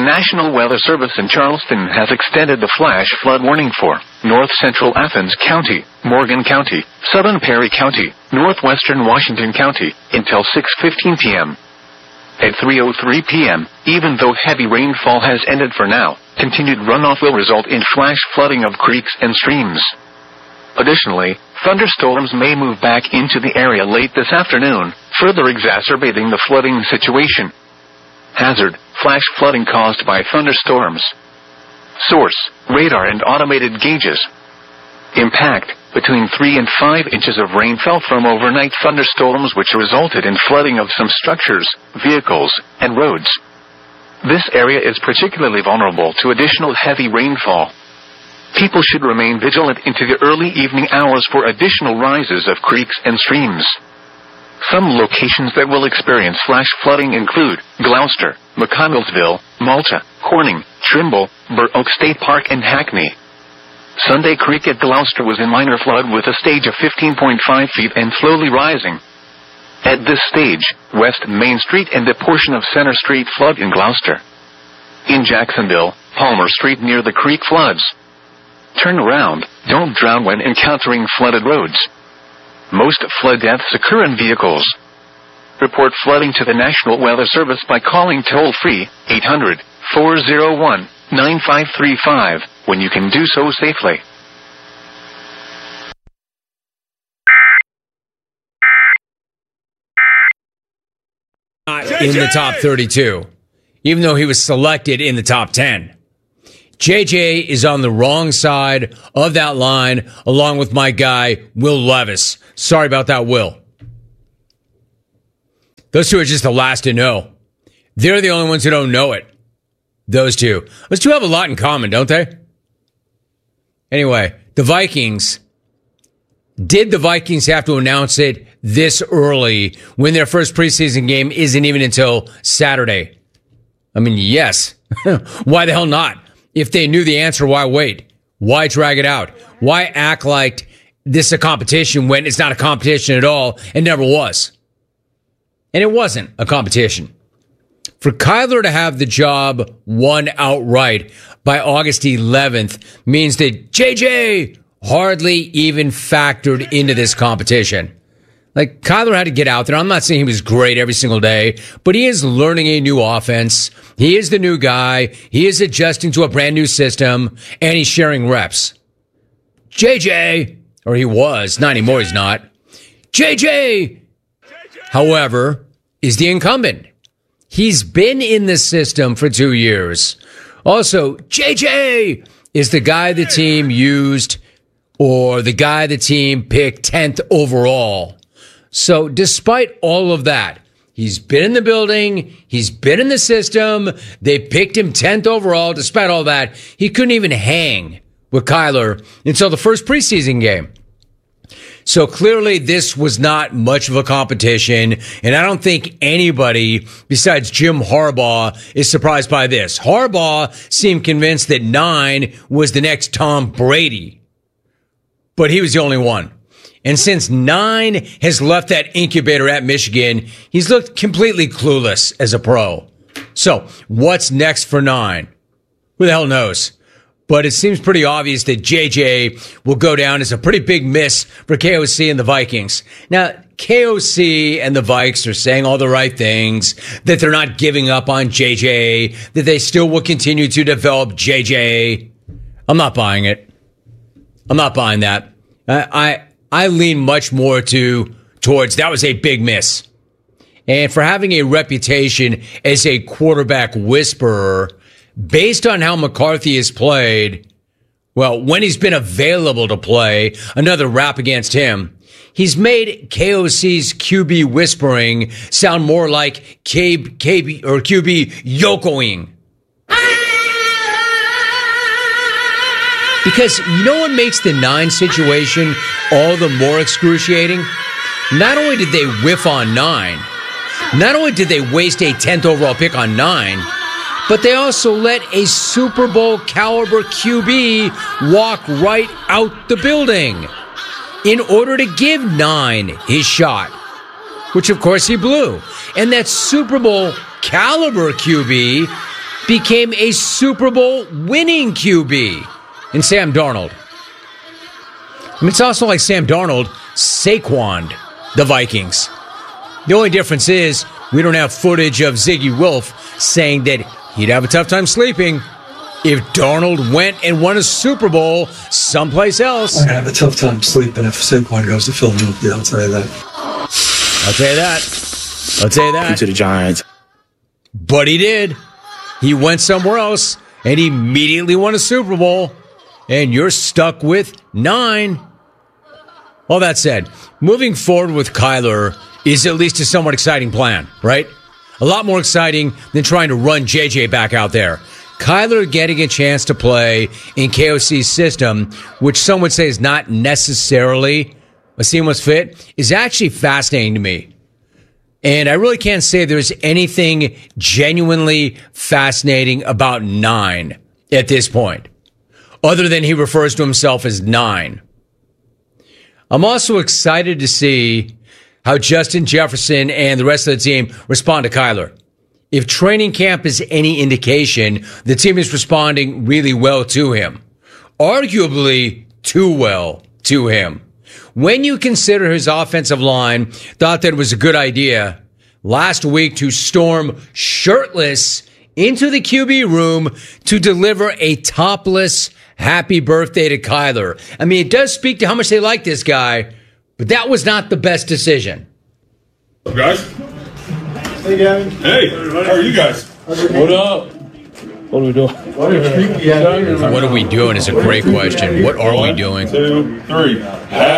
National Weather Service in Charleston has extended the flash flood warning for North Central Athens County, Morgan County, Southern Perry County, Northwestern Washington County until 6:15 p.m. At 3:03 p.m., even though heavy rainfall has ended for now, continued runoff will result in flash flooding of creeks and streams. Additionally, thunderstorms may move back into the area late this afternoon, further exacerbating the flooding situation. Hazard: flash flooding caused by thunderstorms. Source: radar and automated gauges. Impact: between 3 and 5 inches of rain fell from overnight thunderstorms which resulted in flooding of some structures, vehicles, and roads. This area is particularly vulnerable to additional heavy rainfall. People should remain vigilant into the early evening hours for additional rises of creeks and streams. Some locations that will experience flash flooding include Gloucester, McConnellsville, Malta, Corning, Trimble, Burr Oak State Park, and Hackney. Sunday Creek at Gloucester was in minor flood with a stage of 15.5 feet and slowly rising. At this stage, West Main Street and a portion of Center Street flood in Gloucester. In Jacksonville, Palmer Street near the creek floods. Turn around, don't drown when encountering flooded roads. Most flood deaths occur in vehicles. Report flooding to the National Weather Service by calling toll-free 800-401-9535 when you can do so safely. In the top 32, even though he was selected in the top 10. JJ is on the wrong side of that line, along with my guy, Will Levis. Sorry about that, Will. Those two are just the last to know. They're the only ones who don't know it. Those two. Those two have a lot in common, don't they? Anyway, the Vikings. Did the Vikings have to announce it this early when their first preseason game isn't even until Saturday? I mean, yes. Why the hell not? If they knew the answer, why wait? Why drag it out? Why act like this is a competition when it's not a competition at all and never was? And it wasn't a competition. For Kyler to have the job won outright by August 11th means that JJ hardly even factored into this competition. Like, Kyler had to get out there. I'm not saying he was great every single day, but he is learning a new offense. He is the new guy. He is adjusting to a brand new system, and he's sharing reps. JJ, or he was, not anymore, he's not. JJ, however, is the incumbent. He's been in the system for 2 years. Also, JJ is the guy the team used, or the guy the team picked 10th overall. So despite all of that, he's been in the building, he's been in the system, they picked him 10th overall. Despite all that, he couldn't even hang with Kyler until the first preseason game. So clearly this was not much of a competition, and I don't think anybody besides Jim Harbaugh is surprised by this. Harbaugh seemed convinced that 9 was the next Tom Brady, but he was the only one. And since 9 has left that incubator at Michigan, he's looked completely clueless as a pro. So, what's next for 9? Who the hell knows? But it seems pretty obvious that JJ will go down as a pretty big miss for KOC and the Vikings. Now, KOC and the Vikes are saying all the right things, that they're not giving up on JJ, that they still will continue to develop JJ. I'm not buying it. I'm not buying that. I lean much more towards that was a big miss. And for having a reputation as a quarterback whisperer, based on how McCarthy has played, well, when he's been available to play, another rap against him, he's made KOC's QB whispering sound more like QB yokoing. Because you know what makes the 9 situation all the more excruciating? Not only did they whiff on 9, not only did they waste a 10th overall pick on 9, but they also let a Super Bowl caliber QB walk right out the building in order to give 9 his shot, which of course he blew. And that Super Bowl caliber QB became a Super Bowl winning QB in Sam Darnold. I mean, it's also like Sam Darnold Saquoned the Vikings. The only difference is we don't have footage of Ziggy Wolf saying that he'd have a tough time sleeping if Darnold went and won a Super Bowl someplace else. I have a tough time sleeping if Saquon goes to Philadelphia, I'll tell you that. I'll tell you that. I'll tell you that. To the Giants. But he did. He went somewhere else and he immediately won a Super Bowl. And you're stuck with 9. All that said, moving forward with Kyler is at least a somewhat exciting plan, right? A lot more exciting than trying to run JJ back out there. Kyler getting a chance to play in KOC's system, which some would say is not necessarily a seamless fit, is actually fascinating to me. And I really can't say there's anything genuinely fascinating about 9 at this point, other than he refers to himself as 9. I'm also excited to see how Justin Jefferson and the rest of the team respond to Kyler. If training camp is any indication, the team is responding really well to him. Arguably too well to him. When you consider his offensive line thought that it was a good idea last week to storm shirtless into the QB room to deliver a topless happy birthday to Kyler. I mean, it does speak to how much they like this guy, but that was not the best decision. Guys? Hey, Gavin. Hey, how are you guys? What up? What are we doing? What are we doing is a great question. What are we doing? 1, 2, 3.